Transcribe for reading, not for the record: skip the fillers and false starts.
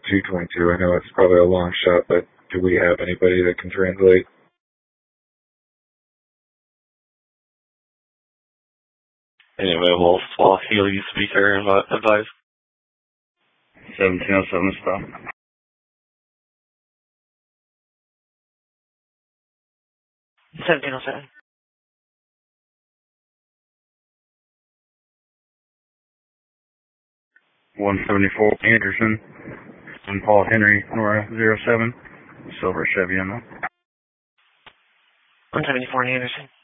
222. I know it's probably a long shot, but do we have anybody that can translate? Anyway, we'll Healy speaker and advise. 1707 stop. 1707. 174 Anderson. And Paul Henry, Nora 07. Silver Chevy in 174 Anderson.